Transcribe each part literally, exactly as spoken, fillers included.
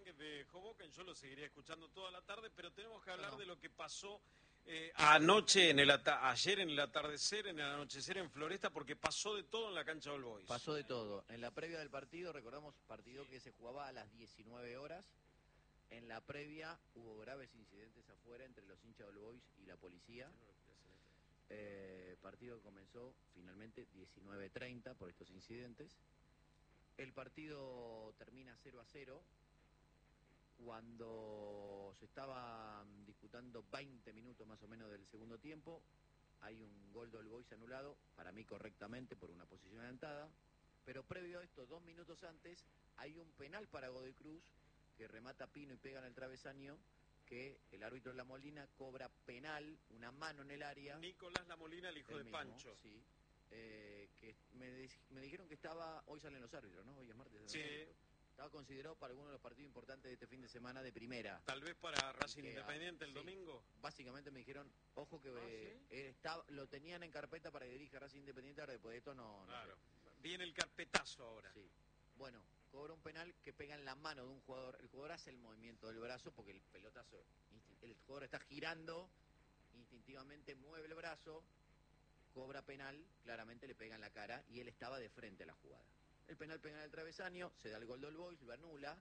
de Hoboken, yo lo seguiría escuchando toda la tarde, pero tenemos que hablar no. de lo que pasó eh, anoche, en el ayer en el atardecer, en el anochecer en Floresta, porque pasó de todo en la cancha de All Boys. Pasó de todo. En la previa del partido, recordamos, partido que se jugaba a las diecinueve horas. En la previa hubo graves incidentes afuera entre los hinchas de All Boys y la policía. Eh, partido que comenzó finalmente diecinueve treinta por estos incidentes. El partido termina cero a cero. Cuando se estaba disputando veinte minutos más o menos del segundo tiempo, hay un gol de All Boys anulado, para mí correctamente por una posición adelantada, pero previo a esto, dos minutos antes, hay un penal para Godoy Cruz, que remata Pino y pega en el travesaño, que el árbitro La Molina cobra penal, una mano en el área. Nicolás La Molina, el hijo el de mismo, Pancho. Sí, eh, que me, me dijeron que estaba, hoy salen los árbitros, ¿no? Hoy es martes. Sí. Estaba considerado para alguno de los partidos importantes de este fin de semana de primera. Tal vez para Racing que, Independiente el sí, domingo. Básicamente me dijeron, ojo que ¿Ah, eh, sí? está, lo tenían en carpeta para que dirija Racing Independiente, ahora después de esto no, no claro. sé. Viene el carpetazo ahora. Sí. Bueno, cobra un penal que pega en la mano de un jugador. El jugador hace el movimiento del brazo porque el pelotazo, el jugador está girando, instintivamente mueve el brazo, cobra penal, claramente le pega en la cara y él estaba de frente a la jugada. El penal pega en el travesaño, se da el gol de All Boys, lo anula.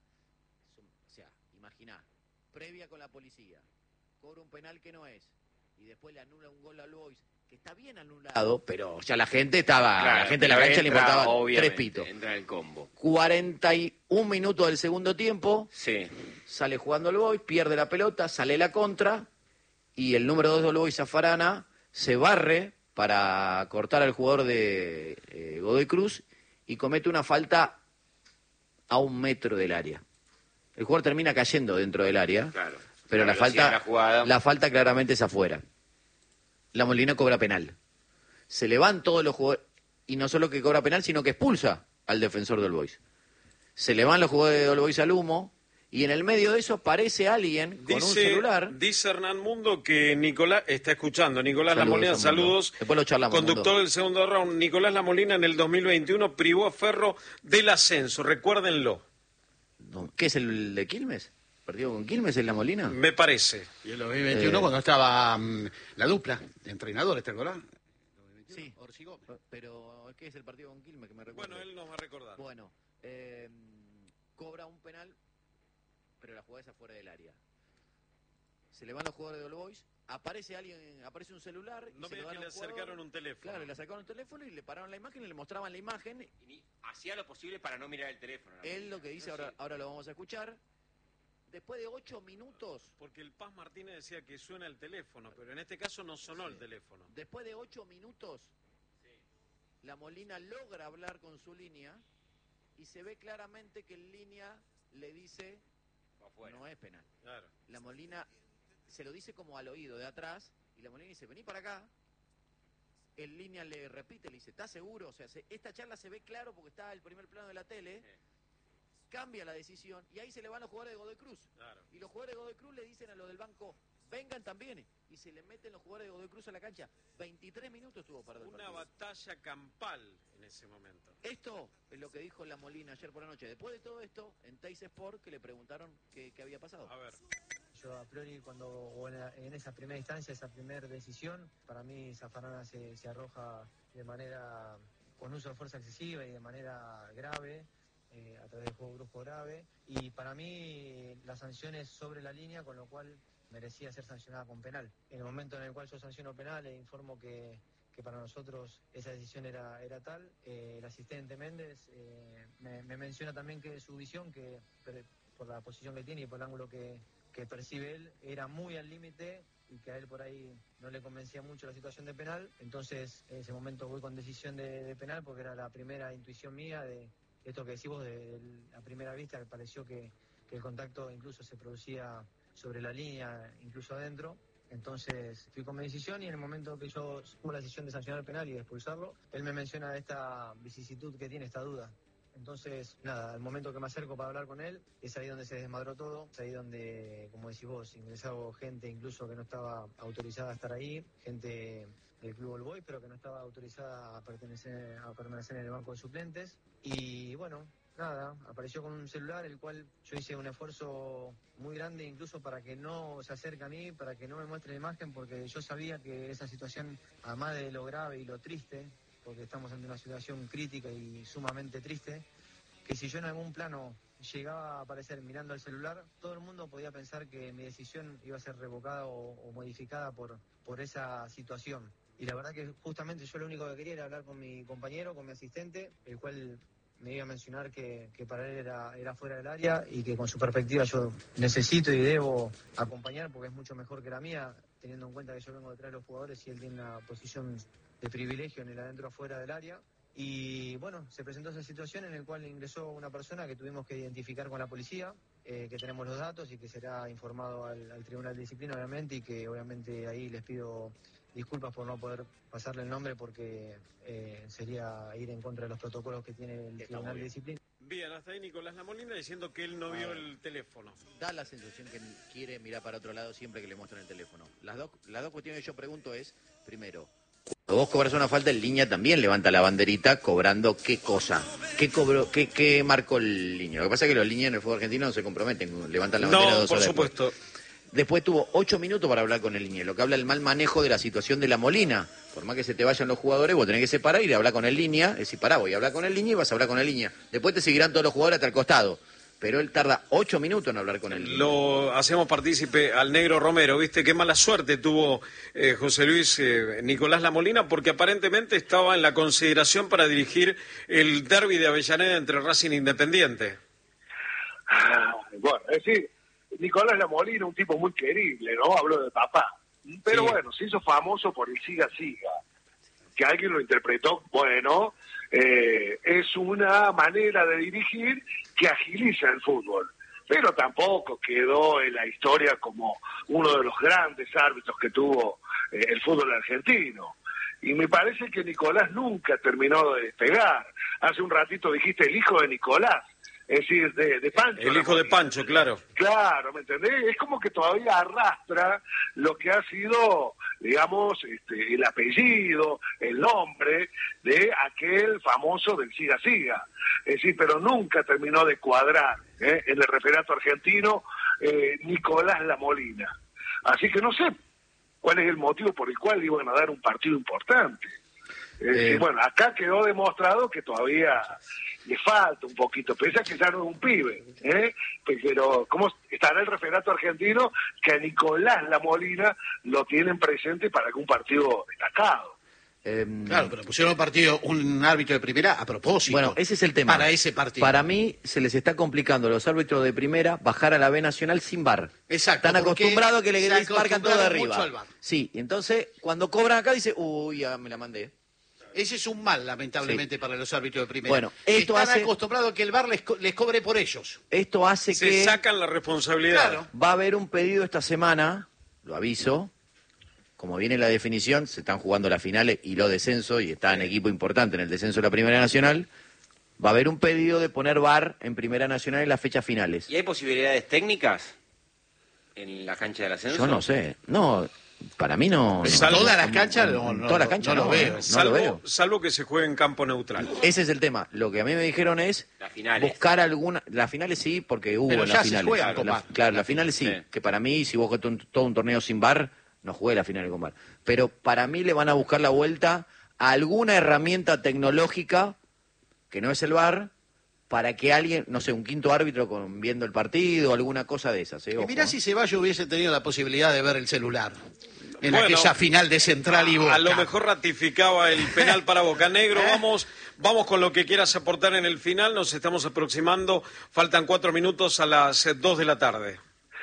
O sea, imaginá, previa con la policía, cobra un penal que no es, y después le anula un gol a All Boys, que está bien anulado, pero ya la gente estaba, claro, la gente de la cancha le importaba tres pitos. Entra el combo. cuarenta y un minutos del segundo tiempo, sí. Sale jugando All Boys, pierde la pelota, sale la contra, y el número dos de All Boys, Zafarana, se barre para cortar al jugador de eh, Godoy Cruz, y comete una falta a un metro del área. El jugador termina cayendo dentro del área, claro, pero la, la falta la, jugada... la falta claramente es afuera. La Molina cobra penal. Se le van todos los jugadores, y no solo que cobra penal, sino que expulsa al defensor de All Boys. Se le van los jugadores de All Boys al humo, y en el medio de eso aparece alguien con dice, un celular. Dice Hernán Mundo que Nicolás está escuchando. Nicolás saludos, La Molina, saludos. Después lo charlamos, conductor Mundo. del segundo round. Nicolás La Molina en el dos mil veintiuno privó a Ferro del ascenso. Recuérdenlo. ¿Qué es el de Quilmes? ¿Partido con Quilmes en La Molina? Me parece. Y en el dos mil veintiuno eh... cuando estaba um, la dupla de entrenadores, ¿te acordás? Sí, Orsigó. Pero ¿qué es el partido con Quilmes? Que me recuerda. Bueno, él nos va a recordar. Bueno, eh, cobra un penal, pero la jugada es afuera del área. Se le van los jugadores de All Boys, aparece alguien, aparece un celular. No me digas que le acercaron un teléfono. Claro, le acercaron un teléfono y le pararon la imagen y le mostraban la imagen. Y ni hacía lo posible para no mirar el teléfono. Él lo que dice, ahora, ahora lo vamos a escuchar. Después de ocho minutos... Porque el Paz Martínez decía que suena el teléfono, pero en este caso no sonó sí. el teléfono. Después de ocho minutos, sí. La Molina logra hablar con su línea y se ve claramente que en línea le dice, no es penal. Claro. La Molina se lo dice como al oído de atrás y la Molina dice, vení para acá. En línea le repite, le dice, ¿estás seguro? O sea, se, esta charla se ve claro porque está el primer plano de la tele. Sí. Cambia la decisión y ahí se le van los jugadores de Godoy Cruz. Claro. Y los jugadores de Godoy Cruz le dicen a los del banco, vengan también. Y se le meten los jugadores de Godoy Cruz a la cancha. veintitrés minutos estuvo para el Una partido. batalla campal en ese momento. Esto es lo que dijo La Molina ayer por la noche. Después de todo esto, en Teis Sport, que le preguntaron qué, qué había pasado. A ver. Yo a priori, cuando o en, en esa primera instancia, esa primera decisión, para mí Zafarana se, se arroja de manera, con uso de fuerza excesiva y de manera grave, Eh, a través del juego brusco grave, y para mí la sanción es sobre la línea, con lo cual merecía ser sancionada con penal. En el momento en el cual yo sanciono penal, le informo que, que para nosotros esa decisión era, era tal. Eh, el asistente Méndez eh, me, me menciona también que su visión, que por la posición que tiene y por el ángulo que, que percibe él, era muy al límite y que a él por ahí no le convencía mucho la situación de penal. Entonces en ese momento voy con decisión de, de penal, porque era la primera intuición mía de esto que decís vos, de, de la primera vista, que pareció que, que el contacto incluso se producía sobre la línea, incluso adentro. Entonces fui con mi decisión, y en el momento que yo tuve la decisión de sancionar el penal y de expulsarlo, él me menciona esta vicisitud que tiene, esta duda. Entonces, nada, al momento que me acerco para hablar con él, es ahí donde se desmadró todo, es ahí donde, como decís vos, ingresaba gente incluso que no estaba autorizada a estar ahí, gente del Club All Boys, pero que no estaba autorizada a pertenecer, a permanecer en el banco de suplentes. Y bueno, nada, apareció con un celular, el cual yo hice un esfuerzo muy grande incluso para que no se acerque a mí, para que no me muestre la imagen, porque yo sabía que esa situación, además de lo grave y lo triste, porque estamos ante una situación crítica y sumamente triste, que si yo en algún plano llegaba a aparecer mirando el celular, todo el mundo podía pensar que mi decisión iba a ser revocada o, o modificada por, por esa situación. Y la verdad que justamente yo lo único que quería era hablar con mi compañero, con mi asistente, el cual me iba a mencionar que, que para él era, era fuera del área y que con su perspectiva yo necesito y debo acompañar porque es mucho mejor que la mía, teniendo en cuenta que yo vengo detrás de los jugadores y él tiene una posición de privilegio en el adentro afuera del área. Y bueno, se presentó esa situación en la cual ingresó una persona que tuvimos que identificar con la policía, eh, que tenemos los datos y que será informado al, al Tribunal de Disciplina, obviamente, y que obviamente ahí les pido disculpas por no poder pasarle el nombre porque eh, sería ir en contra de los protocolos que tiene el Tribunal de Disciplina. Bien, hasta ahí Nicolás Lamolina diciendo que él no vio el teléfono. Da la sensación que quiere mirar para otro lado siempre que le muestran el teléfono. Las dos, las dos cuestiones que yo pregunto es, primero, cuando vos cobras una falta, en línea también levanta la banderita cobrando qué cosa, qué cobró, qué, qué marcó el línea. Lo que pasa es que los líneas en el fútbol argentino no se comprometen, levantan la bandera no, dos por horas supuesto. Después. Después tuvo ocho minutos para hablar con el línea, lo que habla del mal manejo de la situación de la Molina. Por más que se te vayan los jugadores, vos tenés que separar y ir a hablar con el línea, es decir, pará, voy a hablar con el línea y vas a hablar con el línea. Después te seguirán todos los jugadores hasta el costado. Pero él tarda ocho minutos en hablar con él. Lo hacemos partícipe al negro Romero, ¿viste? Qué mala suerte tuvo eh, José Luis eh, Nicolás Lamolina, porque aparentemente estaba en la consideración para dirigir el derbi de Avellaneda entre Racing e Independiente. Ah, bueno, es decir, Nicolás Lamolina, un tipo muy querible, ¿no? Habló de papá. Pero sí. Bueno, se hizo famoso por el siga-siga. Que alguien lo interpretó, bueno, eh, es una manera de dirigir que agiliza el fútbol, pero tampoco quedó en la historia como uno de los grandes árbitros que tuvo eh, el fútbol argentino. Y me parece que Nicolás nunca terminó de despegar. Hace un ratito dijiste el hijo de Nicolás, es decir, de, de Pancho. El hijo de Pancho, claro. Claro, ¿me entendés? Es como que todavía arrastra lo que ha sido, digamos, este, el apellido, el nombre de aquel famoso del siga-siga. Es decir, pero nunca terminó de cuadrar ¿eh? en el referato argentino eh, Nicolás Lamolina. Así que no sé cuál es el motivo por el cual iban a dar un partido importante. Es decir, eh... bueno, acá quedó demostrado que todavía le falta un poquito, pese a que ya no es un pibe, ¿eh? Pero ¿cómo estará el referato argentino que a Nicolás Lamolina lo tienen presente para algún partido destacado? Eh, claro, pero pusieron un partido, un árbitro de primera a propósito. Bueno, ese es el tema. Para ese partido. Para mí se les está complicando a los árbitros de primera bajar a la B Nacional sin V A R. Exacto. Están acostumbrados a que le marcan todo de arriba. Al V A R. Sí, entonces cuando cobran acá dice, uy, ya me la mandé. Ese es un mal, lamentablemente, sí. para los árbitros de primera. Bueno, esto Están hace... acostumbrados a que el V A R les, co les cobre por ellos. Esto hace Se que... Se sacan la responsabilidad. Claro. Va a haber un pedido esta semana, lo aviso, como viene la definición, se están jugando las finales y los descensos, y está en equipo importante en el descenso de la Primera Nacional, va a haber un pedido de poner V A R en Primera Nacional en las fechas finales. ¿Y hay posibilidades técnicas en la cancha del ascenso? Yo no sé, no... Para mí no... no salvo, todas las canchas no, no, todas las canchas no, no, lo veo. No salvo, lo veo. Salvo que se juegue en campo neutral. Ese es el tema. Lo que a mí me dijeron es las finales. buscar alguna... Las finales sí, porque hubo Pero en ya las se finales. juegan, la, claro, las finales sí, sí. Que para mí, si vos jugaste un, todo un torneo sin V A R, no jugué la final con V A R. Pero para mí le van a buscar la vuelta a alguna herramienta tecnológica, que no es el V A R, para que alguien, no sé, un quinto árbitro con, viendo el partido, alguna cosa de esas. ¿eh? Y mirá si Ceballos hubiese tenido la posibilidad de ver el celular en bueno, aquella final de Central y Boca. A lo mejor ratificaba el penal para Boca Negro. ¿Eh? Vamos, vamos con lo que quieras aportar en el final. Nos estamos aproximando. Faltan cuatro minutos a las dos de la tarde.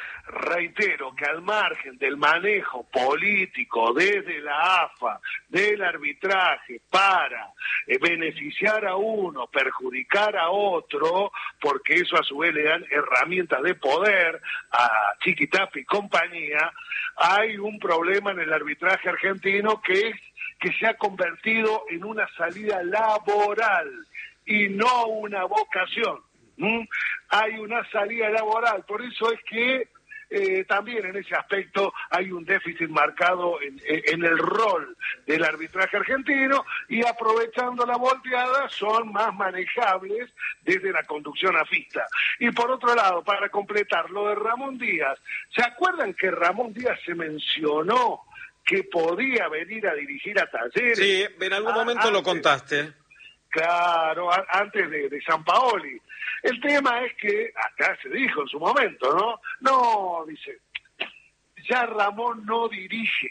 Reitero que al margen del manejo político desde la A F A, del arbitraje para eh, beneficiar a uno, perjudicar a otro, porque eso a su vez le dan herramientas de poder a Chiquitapia y compañía, hay un problema en el arbitraje argentino que es que se ha convertido en una salida laboral y no una vocación. ¿Mm? Hay una salida laboral, por eso es que eh, también en ese aspecto hay un déficit marcado en, en el rol del arbitraje argentino, y aprovechando la volteada son más manejables desde la conducción afista. Y por otro lado, para completar lo de Ramón Díaz, ¿se acuerdan que Ramón Díaz se mencionó que podía venir a dirigir a Talleres? Sí, en algún momento antes, lo contaste. Claro, a, antes de, de Sampaoli. El tema es que, acá se dijo en su momento, ¿no? No, dice, ya Ramón no dirige.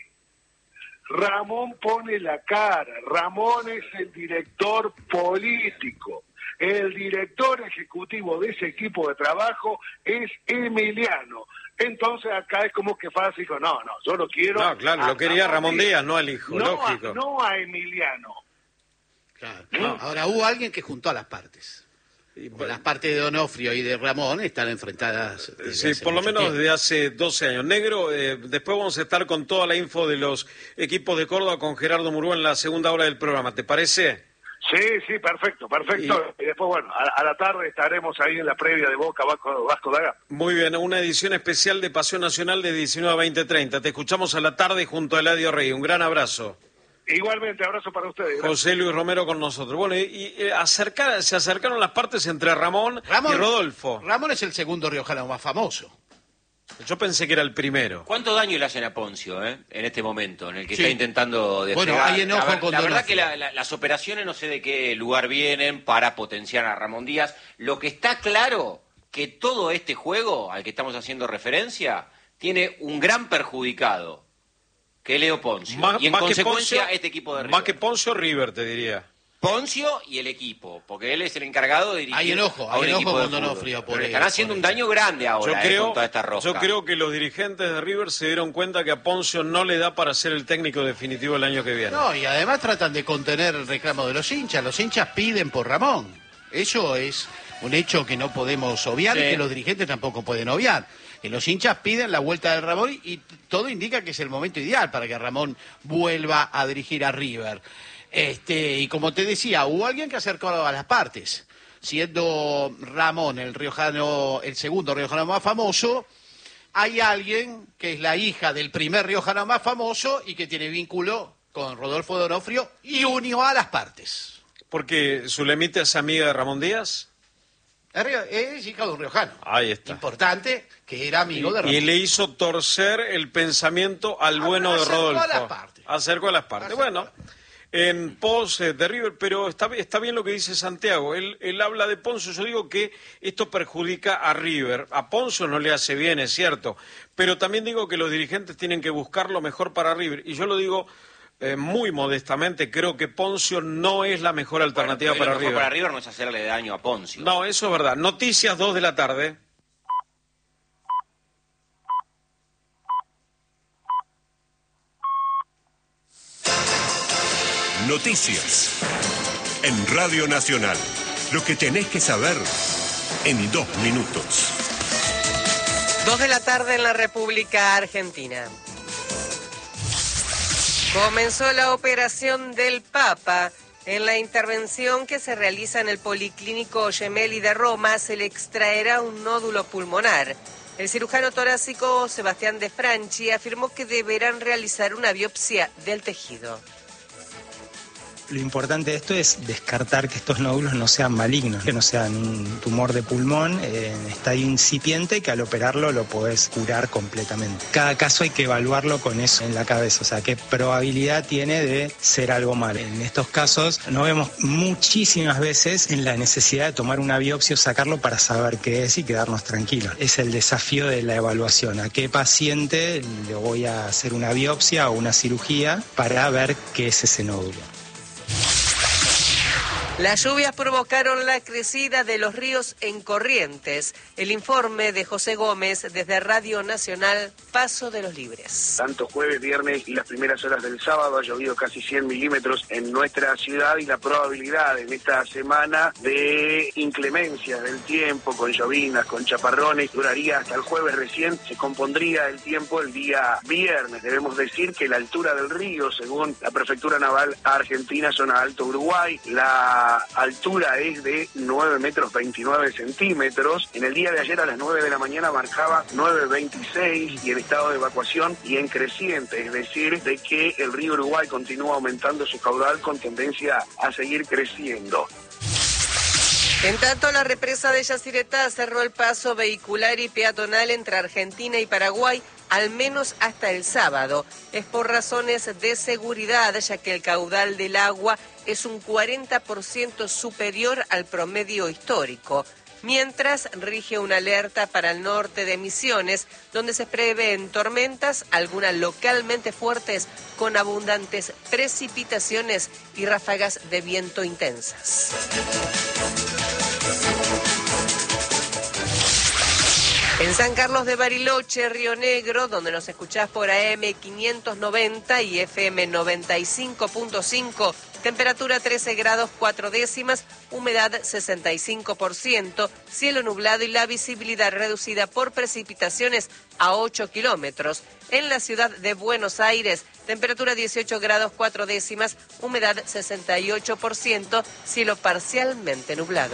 Ramón pone la cara. Ramón es el director político. El director ejecutivo de ese equipo de trabajo es Emiliano. Entonces acá es como que fácil, dijo, no, no, yo lo quiero. No, claro, lo quería Ramón Díaz, Díaz, no al hijo, no lógico. A, no a Emiliano. Claro. No. Ahora hubo alguien que juntó a las partes. Y las partes de Donofrio y de Ramón están enfrentadas. Sí, por lo menos tiempo. Desde hace doce años. Negro, eh, después vamos a estar con toda la info de los equipos de Córdoba con Gerardo Murúa en la segunda hora del programa, ¿te parece? Sí, sí, perfecto, perfecto. Y, y después, bueno, a, a la tarde estaremos ahí en la previa de Boca Vasco, Vasco da Gama. Muy bien, una edición especial de Pasión Nacional de diecinueve a veinte treinta. Te escuchamos a la tarde junto a Eladio Rey. Un gran abrazo. Igualmente, abrazo para ustedes. Gracias. José Luis Romero con nosotros. Bueno, y, y acercar, se acercaron las partes entre Ramón, Ramón y Rodolfo. Ramón es el segundo riojano más famoso. Yo pensé que era el primero. ¿Cuánto daño le hacen a Poncio eh, en este momento, en el que sí. está intentando despegar? Bueno, hay enojo la, con La verdad Donofrio. que la, la, las operaciones no sé de qué lugar vienen para potenciar a Ramón Díaz. Lo que está claro, que todo este juego al que estamos haciendo referencia tiene un gran perjudicado, que es Leo Poncio. Más, y en más consecuencia Poncio, este equipo de River. Más que Poncio, River, te diría. Poncio y el equipo, porque él es el encargado de dirigir. Hay enojo, hay enojo con Donofrio. Pero le están haciendo un daño grande ahora, yo creo, eh, con toda esta rosca. Yo creo que los dirigentes de River se dieron cuenta que a Poncio no le da para ser el técnico definitivo el año que viene. No, y además tratan de contener el reclamo de los hinchas. Los hinchas piden por Ramón. Eso es un hecho que no podemos obviar sí. y que los dirigentes tampoco pueden obviar. Que los hinchas piden la vuelta de Ramón y todo indica que es el momento ideal para que Ramón vuelva a dirigir a River. Este, y como te decía, hubo alguien que acercó a las partes, siendo Ramón el riojano, el segundo riojano más famoso. Hay alguien que es la hija del primer riojano más famoso y que tiene vínculo con Rodolfo Donofrio y unió a las partes. ¿Porque Zulemita es amiga de Ramón Díaz? Es hija de un riojano. Ahí está. Importante, que era amigo y, de Ramón. Y le hizo torcer el pensamiento al ah, bueno de Rodolfo. Acercó a las partes. Acercó a las partes. Acercó. Bueno, en pos de River, pero está, está bien lo que dice Santiago. Él, él habla de Poncio. Yo digo que esto perjudica a River. A Poncio no le hace bien, es cierto. Pero también digo que los dirigentes tienen que buscar lo mejor para River. Y yo lo digo eh, muy modestamente. Creo que Poncio no es la mejor alternativa bueno, para lo mejor River. para River no es hacerle daño a Poncio. No, eso es verdad. Noticias dos de la tarde. Noticias en Radio Nacional. Lo que tenés que saber en dos minutos. Dos de la tarde en la República Argentina. Comenzó la operación del Papa. En la intervención que se realiza en el Policlínico Gemelli de Roma se le extraerá un nódulo pulmonar. El cirujano torácico Sebastián De Franchi afirmó que deberán realizar una biopsia del tejido. Lo importante de esto es descartar que estos nódulos no sean malignos, que no sean un tumor de pulmón eh, en estadio incipiente, que al operarlo lo podés curar completamente. Cada caso hay que evaluarlo con eso en la cabeza, o sea, qué probabilidad tiene de ser algo malo. En estos casos nos vemos muchísimas veces en la necesidad de tomar una biopsia o sacarlo para saber qué es y quedarnos tranquilos. Es el desafío de la evaluación, a qué paciente le voy a hacer una biopsia o una cirugía para ver qué es ese nódulo. Las lluvias provocaron la crecida de los ríos en Corrientes. El informe de José Gómez desde Radio Nacional, Paso de los Libres. Tanto jueves, viernes y las primeras horas del sábado ha llovido casi cien milímetros en nuestra ciudad y la probabilidad en esta semana de inclemencias del tiempo, con llovinas, con chaparrones, duraría hasta el jueves recién. Se compondría el tiempo el día viernes. Debemos decir que la altura del río, según la Prefectura Naval Argentina, zona Alto Uruguay, la La altura es de nueve metros veintinueve centímetros. En el día de ayer a las nueve de la mañana marcaba nueve veintiséis y en estado de evacuación y en creciente, es decir, de que el río Uruguay continúa aumentando su caudal con tendencia a seguir creciendo. En tanto, la represa de Yacyretá cerró el paso vehicular y peatonal entre Argentina y Paraguay, al menos hasta el sábado. Es por razones de seguridad, ya que el caudal del agua es un cuarenta por ciento superior al promedio histórico. Mientras rige una alerta para el norte de Misiones, donde se prevén tormentas, algunas localmente fuertes, con abundantes precipitaciones y ráfagas de viento intensas. En San Carlos de Bariloche, Río Negro, donde nos escuchás por A M quinientos noventa y F M noventa y cinco punto cinco, temperatura trece grados cuatro décimas, humedad sesenta y cinco por ciento, cielo nublado y la visibilidad reducida por precipitaciones a ocho kilómetros. En la ciudad de Buenos Aires, temperatura dieciocho grados cuatro décimas, humedad sesenta y ocho por ciento, cielo parcialmente nublado.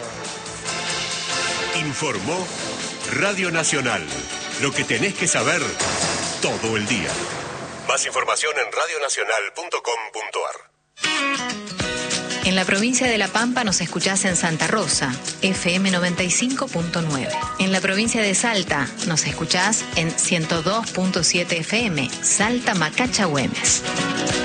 Informó Radio Nacional. Lo que tenés que saber todo el día. Más información en radio nacional punto com punto ar. En la provincia de La Pampa nos escuchás en Santa Rosa, F M noventa y cinco punto nueve. En la provincia de Salta nos escuchás en ciento dos punto siete F M, Salta Macacha Güemes.